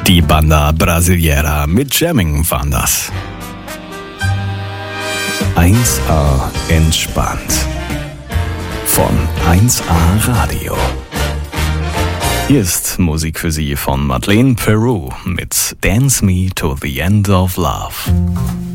Die Banda Brasileira mit Jamming waren das. 1A entspannt. Von 1A Radio. Hier ist Musik für Sie von Madeleine Peru mit Dance Me to the End of Love.